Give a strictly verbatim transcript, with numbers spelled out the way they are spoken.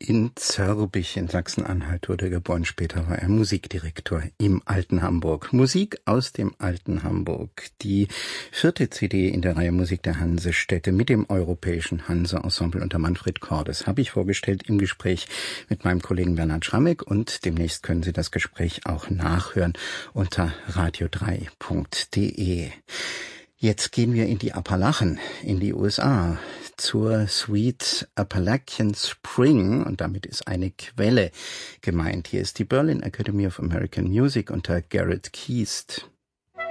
In Zörbich in Sachsen-Anhalt wurde er geboren. Später war er Musikdirektor im Alten Hamburg. Musik aus dem Alten Hamburg. Die vierte C D in der Reihe Musik der Hansestädte mit dem Europäischen Hanse-Ensemble unter Manfred Cordes habe ich vorgestellt im Gespräch mit meinem Kollegen Bernhard Schrammeck, und demnächst können Sie das Gespräch auch nachhören unter radio drei punkt de. Jetzt gehen wir in die Appalachen, in die U S A, zur Sweet Appalachian Spring, und damit ist eine Quelle gemeint. Hier ist die Berlin Academy of American Music unter Garrett Keast.